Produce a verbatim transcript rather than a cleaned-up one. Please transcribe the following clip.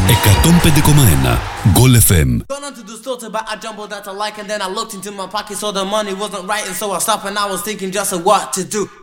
εκατόν πέντε κόμμα ένα Goal εφ εμ. Gone onto the store to buy a jumbo that I like, and then I looked into my pocket, so the money wasn't right, and so I stopped and I was thinking just of what to do.